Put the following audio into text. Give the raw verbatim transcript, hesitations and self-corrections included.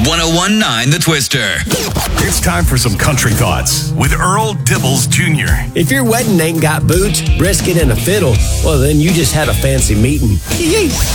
one oh one point nine The Twister. It's time for some country thoughts with Earl Dibbles Junior If your wedding ain't got boots, brisket, and a fiddle, well, then you just had a fancy meeting.